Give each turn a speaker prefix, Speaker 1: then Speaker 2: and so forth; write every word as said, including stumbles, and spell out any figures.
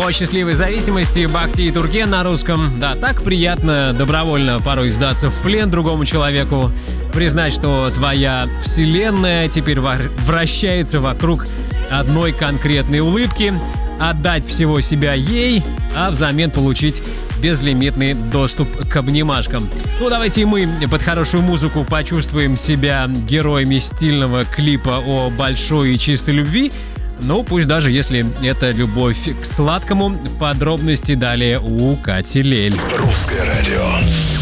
Speaker 1: О счастливой зависимости Бахти и Туркен на русском. Да, так приятно добровольно порой сдаться в плен другому человеку, признать, что твоя вселенная теперь вращается вокруг одной конкретной улыбки, отдать всего себя ей, а взамен получить безлимитный доступ к обнимашкам. Ну, давайте и мы под хорошую музыку почувствуем себя героями стильного клипа о большой и чистой любви. Ну, пусть даже если это любовь к сладкому. Подробности далее у Кати Лель.
Speaker 2: Русское радио.